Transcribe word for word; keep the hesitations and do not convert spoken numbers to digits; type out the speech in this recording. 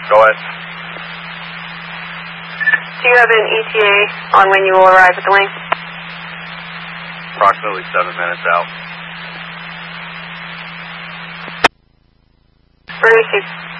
Go ahead. Do you have an E T A on when you will arrive at the wing? Approximately seven minutes out. We're going to